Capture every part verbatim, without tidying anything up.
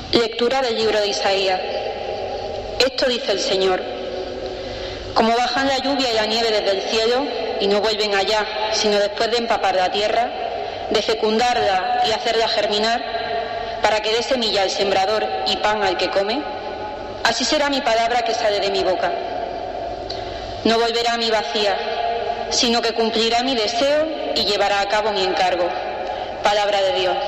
Lectura del libro de Isaías. Esto dice el Señor: como bajan la lluvia y la nieve desde el cielo y no vuelven allá, sino después de empapar la tierra, de fecundarla y hacerla germinar, para que dé semilla al sembrador y pan al que come, así será mi palabra que sale de mi boca. No volverá a mí vacía, sino que cumplirá mi deseo y llevará a cabo mi encargo. Palabra de Dios.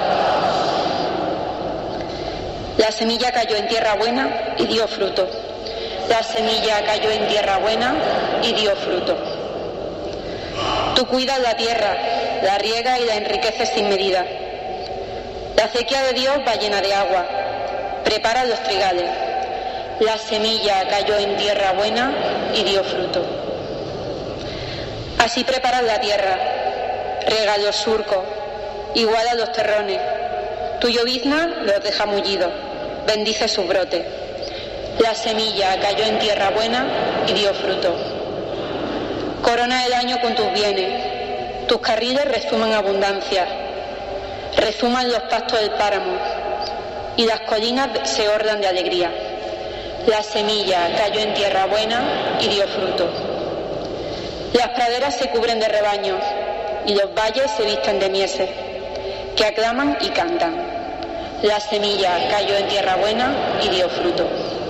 La semilla cayó en tierra buena y dio fruto. La semilla cayó en tierra buena y dio fruto. Tú cuidas la tierra, la riegas y la enriqueces sin medida. La acequia de Dios va llena de agua. Preparas los trigales. La semilla cayó en tierra buena y dio fruto. Así preparas la tierra, riegas los surcos, igualas los terrones. Tu llovizna los deja mullidos, bendice sus brotes. La semilla cayó en tierra buena y dio fruto. Corona el año con tus bienes, tus carriles rezuman abundancia, rezuman los pastos del páramo, y las colinas se orlan de alegría. La semilla cayó en tierra buena y dio fruto. Las praderas se cubren de rebaños, y los valles se visten de mieses, que aclaman y cantan. La semilla cayó en tierra buena y dio fruto.